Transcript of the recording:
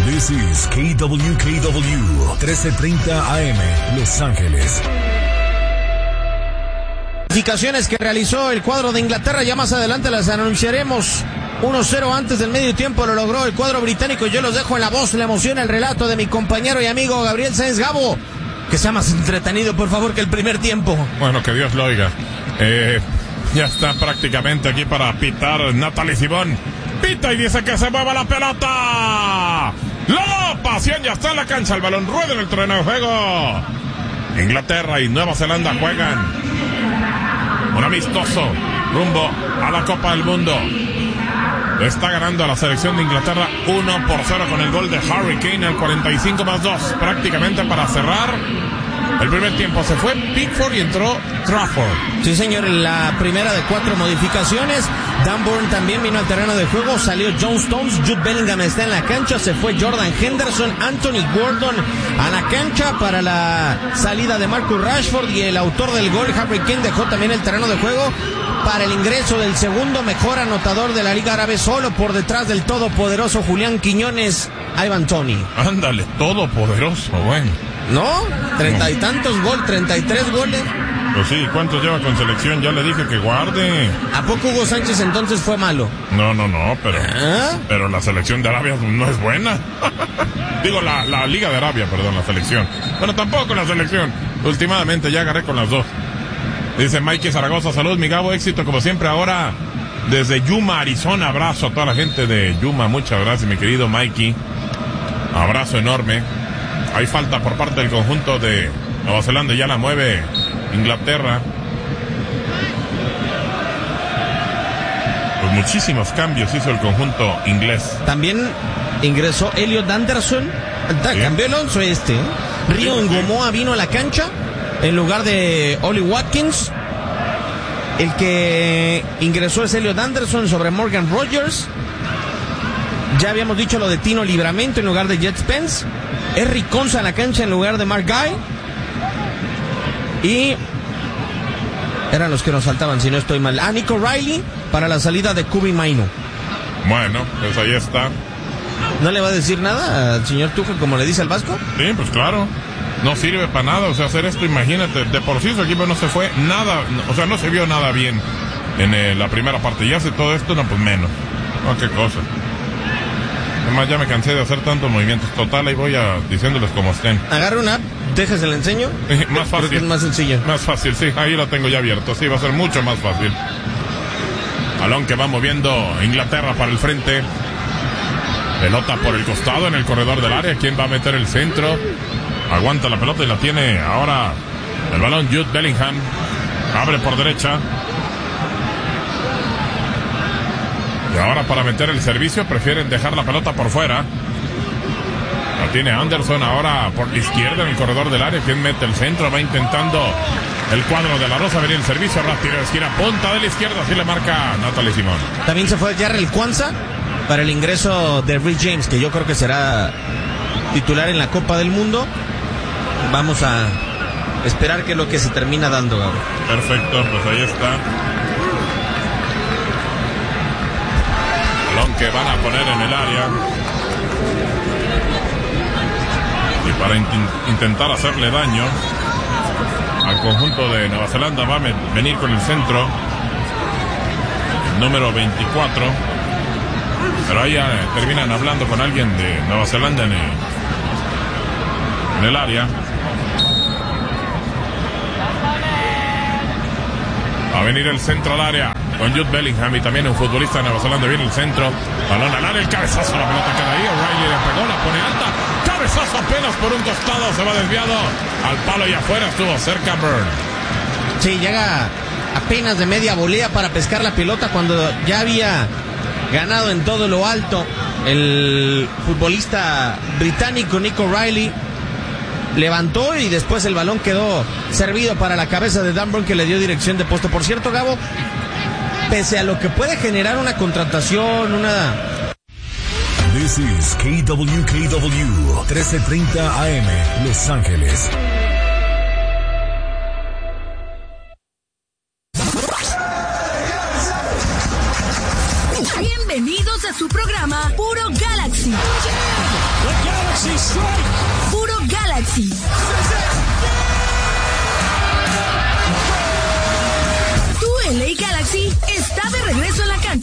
This is KWKW 1330 AM, Los Ángeles. Clasificaciones que realizó el cuadro de Inglaterra, ya más adelante las anunciaremos. 1-0 antes del medio tiempo lo logró el cuadro británico. Yo los dejo en la voz, la emoción, el relato de mi compañero y amigo Gabriel Sáenz. Gabo, que sea más entretenido, por favor, que el primer tiempo. Bueno, que Dios lo oiga. Ya está prácticamente aquí para pitar Natalie Simón. Pita y dice que se mueva la pelota. La pasión ya está en la cancha. El balón rueda en el terreno de juego. Inglaterra y Nueva Zelanda juegan un amistoso rumbo a la Copa del Mundo. Está ganando a la selección de Inglaterra 1-0 con el gol de Harry Kane al 45+2, prácticamente para cerrar el primer tiempo. Se fue Pickford y entró Trafford. Sí, señor, la primera de 4 modificaciones. Dan Burn también vino al terreno de juego. Salió John Stones, Jude Bellingham está en la cancha. Se fue Jordan Henderson, Anthony Gordon a la cancha para la salida de Marcus Rashford. Y el autor del gol, Harry Kane, dejó también el terreno de juego para el ingreso del segundo mejor anotador de la Liga Árabe, solo por detrás del todopoderoso Julián Quiñones, Ivan Toney. Ándale, todopoderoso, bueno. ¿No? 30 y tantos goles, 33 goles. Pues sí, ¿cuántos lleva con selección? Ya le dije que guarde. ¿A poco Hugo Sánchez entonces fue malo? No, pero la selección de Arabia no es buena. Digo, la Liga de Arabia, perdón, la selección. Bueno, tampoco la selección. Últimamente ya agarré con las dos. Dice Mikey Zaragoza, salud, mi Gabo, éxito como siempre ahora desde Yuma, Arizona. Abrazo a toda la gente de Yuma, muchas gracias, mi querido Mikey. Abrazo enorme. Hay falta por parte del conjunto de Nueva Zelanda, ya la mueve Inglaterra. Pues muchísimos cambios hizo el conjunto inglés. También ingresó Elliot Anderson, ¿sí? Cambió el 11 Río Ngomoa vino a la cancha en lugar de Oli Watkins. El que ingresó es Elliot Anderson sobre Morgan Rogers. Ya habíamos dicho lo de Tino Livramento en lugar de Jet Spence. Eric Conza en la cancha en lugar de Mark Guy. Y eran los que nos faltaban, si no estoy mal. Nico Riley para la salida de Kobbie Mainoo. Bueno, pues ahí está. ¿No le va a decir nada al señor Tuchel como le dice al Vasco? Sí, pues claro. No sirve para nada, o sea, hacer esto, imagínate, de por sí su equipo no se fue nada, o sea, no se vio nada bien en la primera parte. Y hace todo esto, no, pues menos. No, qué cosa. Además ya me cansé de hacer tantos movimientos. Total, ahí voy diciéndoles cómo estén. Agarra una app, déjese la enseño. Más fácil. Creo que es más sencillo. Más fácil, sí, ahí lo tengo ya abierto. Sí, va a ser mucho más fácil. Balón que va moviendo Inglaterra para el frente. Pelota por el costado en el corredor del área. ¿Quién va a meter el centro? Aguanta la pelota y la tiene ahora el balón Jude Bellingham. Abre por derecha. Y ahora para meter el servicio prefieren dejar la pelota por fuera. La tiene Anderson ahora por la izquierda en el corredor del área. ¿Quién mete el centro? Va intentando el cuadro de la Rosa. Venir el servicio. Rápido de esquina. Punta de la izquierda. Así le marca Natalie Simón. También se fue Jarrell Kwanzaa para el ingreso de Reece James, que yo creo que será titular en la Copa del Mundo. Vamos a esperar que es lo que se termina dando, Gabriel. Perfecto, pues ahí está. Balón que van a poner en el área. Y para intentar hacerle daño al conjunto de Nueva Zelanda va a venir con el centro el número 24. Pero ahí terminan hablando con alguien de Nueva Zelanda en el área. Va a venir el centro al área con Jude Bellingham y también un futbolista de Nueva Zelanda. Viene el centro, balón al área, el cabezazo, la pelota queda ahí. O'Reilly le pegó, la pone alta, cabezazo apenas por un costado, se va desviado al palo y afuera, estuvo cerca Burn. Sí, llega apenas de media volea para pescar la pelota cuando ya había ganado en todo lo alto el futbolista británico Nico Riley. Levantó y después el balón quedó servido para la cabeza de Dan Burn, que le dio dirección de poste. Por cierto, Gabo, pese a lo que puede generar una contratación, This is KWKW 1330 AM, Los Ángeles. Bienvenidos a su programa Puro Galaxy. The Galaxy strike. Puro Galaxy. Tu LA Galaxy está de regreso en la cancha.